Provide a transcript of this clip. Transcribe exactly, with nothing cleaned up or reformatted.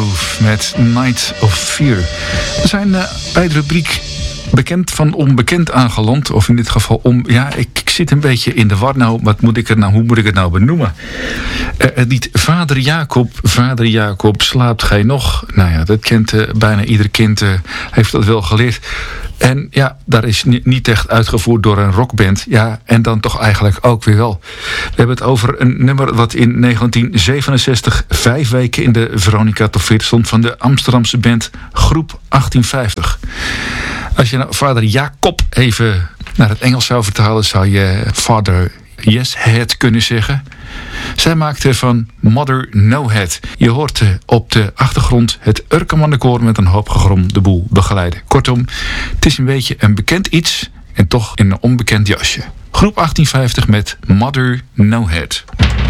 Groove met Night of Fear. We zijn uh, bij de rubriek bekend van onbekend aangeland. Of in dit geval om... Ja, ik, ik zit een beetje in de war nou. Wat moet ik het nou, hoe moet ik het nou benoemen? Uh, het lied Vader Jacob, Vader Jacob, slaapt gij nog? Nou ja, dat kent uh, bijna ieder kind. Uh, heeft dat wel geleerd. En ja, daar is niet echt uitgevoerd door een rockband. Ja, en dan toch eigenlijk ook weer wel. We hebben het over een nummer wat in negentien zevenenzestig... vijf weken in de Veronica Top veertig stond... van de Amsterdamse band Groep achttien vijftig. Als je nou Vader Jacob even naar het Engels zou vertalen... zou je Father Yes Head kunnen zeggen. Zij maakte van Mother No Head. Je hoort op de achtergrond het Urkemandenkoor met een hoop gegrom de boel begeleiden. Kortom, het is een beetje een bekend iets en toch in een onbekend jasje. Groep achttien vijftig met Mother No Head.